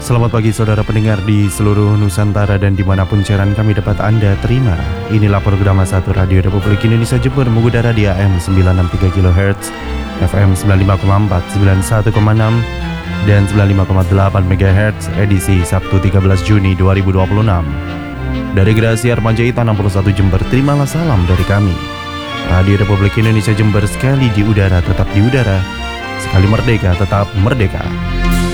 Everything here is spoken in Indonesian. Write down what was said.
Selamat pagi saudara pendengar di seluruh Nusantara dan dimanapun siaran kami dapat Anda terima. Inilah program 1 Radio Republik Indonesia Jember mengudara di AM 963 kHz, FM 95,4, 91,6 dan 95,8 MHz edisi Sabtu 13 Juni 2026. Dari Gerasi Armanjaitan 61 Jember, terimalah salam dari kami. Radio Republik Indonesia Jember, sekali di udara tetap di udara, sekali merdeka tetap merdeka.